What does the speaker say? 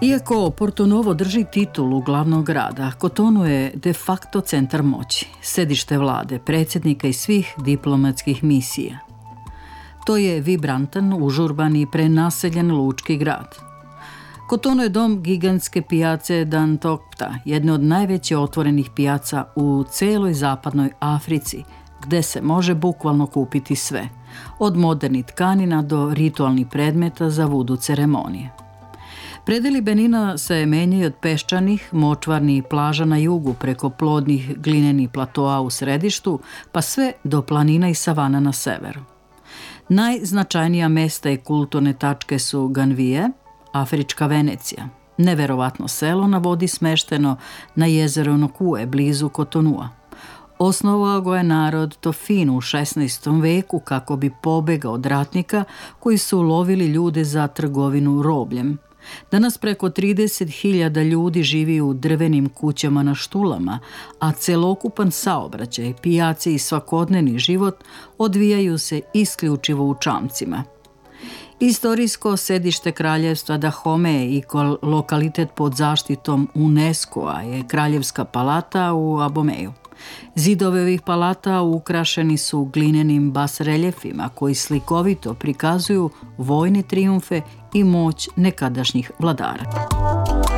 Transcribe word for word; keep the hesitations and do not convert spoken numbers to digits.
Iako Porto-Novo drži titulu glavnog grada, Kotonu je de facto centar moći, sedište vlade, predsjednika i svih diplomatskih misija. To je vibrantan, užurban i prenaseljen lučki grad. Kotonu je dom gigantske pijace Dantokpta, jedne od najvećih otvorenih pijaca u celoj zapadnoj Africi, gde se može bukvalno kupiti sve, od modernih tkanina do ritualnih predmeta za vudu ceremonije. Predeli Benina se menjaju od peščanih, močvarnih plaža na jugu preko plodnih glinenih platoa u središtu, pa sve do planina i savana na severu. Najznačajnija mesta i kulturne tačke su Ganvije, afrička Venecija, neverovatno selo na vodi smešteno na jezeru Nokue, blizu Kotonua. Osnovao ga je narod Tofinu u šesnaestom veku kako bi pobegao od ratnika koji su lovili ljude za trgovinu robljem. Danas preko trideset hiljada ljudi živi u drvenim kućama na štulama, a celokupan saobraćaj, pijace i svakodnevni život odvijaju se isključivo u čamcima. Istorijsko sedište kraljevstva Dahomey i lokalitet pod zaštitom UNESCO-a je Kraljevska palata u Abomeju. Zidovi ovih palata ukrašeni su glinenim bas-reljefima koji slikovito prikazuju vojne trijumfe i moć nekadašnjih vladara.